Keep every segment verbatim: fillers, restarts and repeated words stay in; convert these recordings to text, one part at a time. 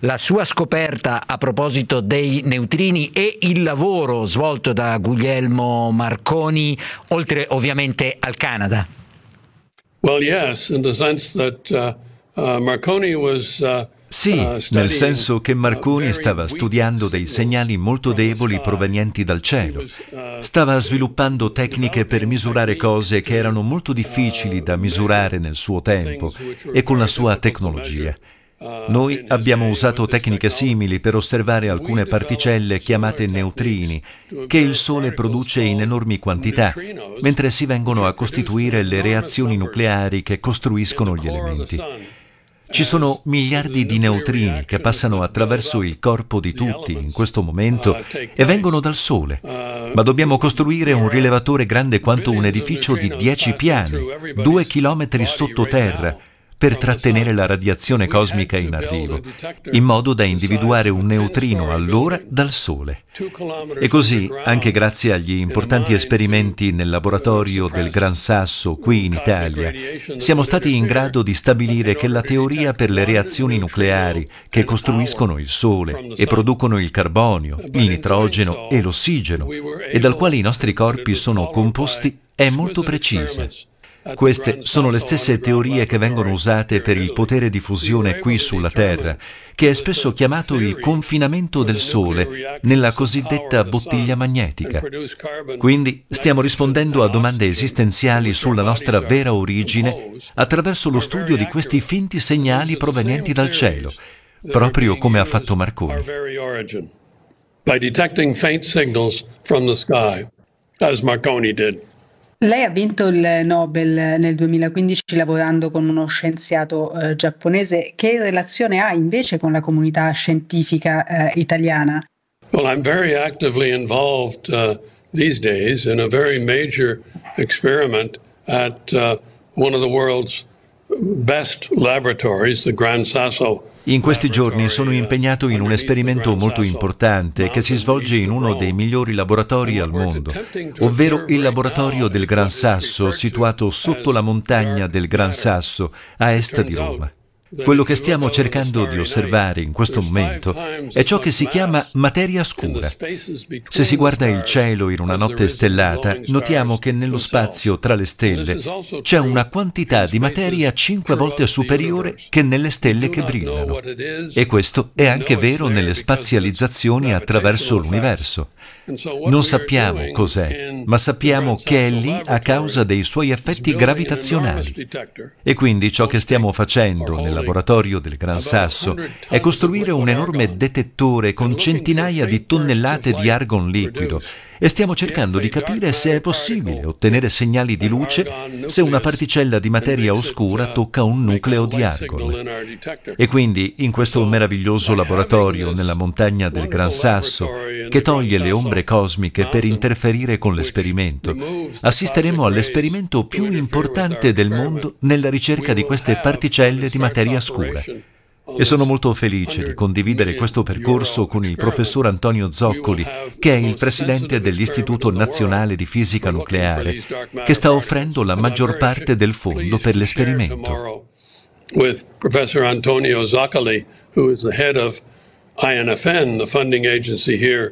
la sua scoperta a proposito dei neutrini e il lavoro svolto da Guglielmo Marconi, oltre ovviamente al Canada. Well, yes, in the sense that uh, uh, Marconi was uh, Sì, nel senso che Marconi stava studiando dei segnali molto deboli provenienti dal cielo. Stava sviluppando tecniche per misurare cose che erano molto difficili da misurare nel suo tempo e con la sua tecnologia. Noi abbiamo usato tecniche simili per osservare alcune particelle chiamate neutrini, che il Sole produce in enormi quantità, mentre si vengono a costituire le reazioni nucleari che costruiscono gli elementi. Ci sono miliardi di neutrini che passano attraverso il corpo di tutti in questo momento e vengono dal Sole, ma dobbiamo costruire un rilevatore grande quanto un edificio di dieci piani, due chilometri sottoterra, per trattenere la radiazione cosmica in arrivo, in modo da individuare un neutrino all'ora dal Sole. E così, anche grazie agli importanti esperimenti nel laboratorio del Gran Sasso qui in Italia, siamo stati in grado di stabilire che la teoria per le reazioni nucleari che costruiscono il Sole e producono il carbonio, il nitrogeno e l'ossigeno, e dal quale i nostri corpi sono composti, è molto precisa. Queste sono le stesse teorie che vengono usate per il potere di fusione qui sulla Terra, che è spesso chiamato il confinamento del Sole nella cosiddetta bottiglia magnetica. Quindi stiamo rispondendo a domande esistenziali sulla nostra vera origine attraverso lo studio di questi finti segnali provenienti dal cielo, proprio come ha fatto Marconi. By detecting faint signals from the sky, as Marconi did. Lei ha vinto il Nobel nel duemilaquindici lavorando con uno scienziato eh, giapponese. Che relazione ha invece con la comunità scientifica eh, italiana? Well, I'm very actively involved uh, these days in a very major experiment at uh, one of the world's best laboratories, the Gran Sasso. In questi giorni sono impegnato in un esperimento molto importante che si svolge in uno dei migliori laboratori al mondo, ovvero il laboratorio del Gran Sasso, situato sotto la montagna del Gran Sasso, a est di Roma. Quello che stiamo cercando di osservare in questo momento è ciò che si chiama materia scura. Se si guarda il cielo in una notte stellata, notiamo che nello spazio tra le stelle c'è una quantità di materia cinque volte superiore che nelle stelle che brillano. E questo è anche vero nelle spazializzazioni attraverso l'universo. Non sappiamo cos'è, ma sappiamo che è lì a causa dei suoi effetti gravitazionali. E quindi ciò che stiamo facendo nel laboratorio del Gran Sasso è costruire un enorme detettore con centinaia di tonnellate di argon liquido e stiamo cercando di capire se è possibile ottenere segnali di luce se una particella di materia oscura tocca un nucleo di argon. E quindi in questo meraviglioso laboratorio nella montagna del Gran Sasso, che toglie le ombre cosmiche per interferire con l'esperimento, assisteremo all'esperimento più importante del mondo nella ricerca di queste particelle di materia scura. E sono molto felice di condividere questo percorso con il professor Antonio Zoccoli, che è il presidente dell'Istituto Nazionale di Fisica Nucleare, che sta offrendo la maggior parte del fondo per l'esperimento. With Professor Antonio Zoccoli, who is the head of I N F N, the funding agency here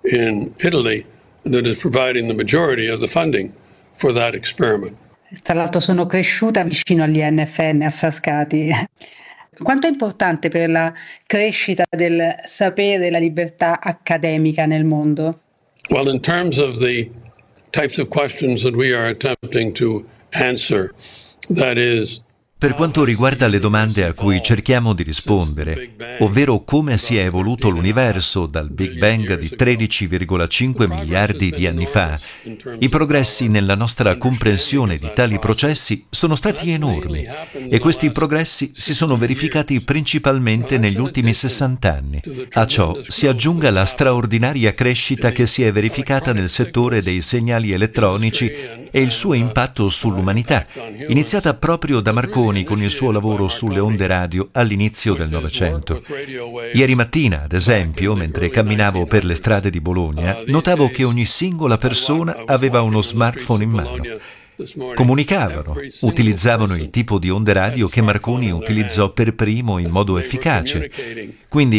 in Italy, that is providing the majority of the funding for that experiment. Tra l'altro sono cresciuta vicino all'I N F N a Frascati. Quanto è importante per la crescita del sapere e la libertà accademica nel mondo? Well, in terms of the types of questions that we are attempting to answer, that is, per quanto riguarda le domande a cui cerchiamo di rispondere, ovvero come si è evoluto l'universo dal Big Bang di tredici virgola cinque miliardi di anni fa, i progressi nella nostra comprensione di tali processi sono stati enormi e questi progressi si sono verificati principalmente negli ultimi sessanta anni. A ciò si aggiunga la straordinaria crescita che si è verificata nel settore dei segnali elettronici e il suo impatto sull'umanità, iniziata proprio da Marconi con il suo lavoro sulle onde radio all'inizio del Novecento. Ieri mattina, ad esempio, mentre camminavo per le strade di Bologna, notavo che ogni singola persona aveva uno smartphone in mano. Comunicavano, utilizzavano il tipo di onde radio che Marconi utilizzò per primo in modo efficace. Quindi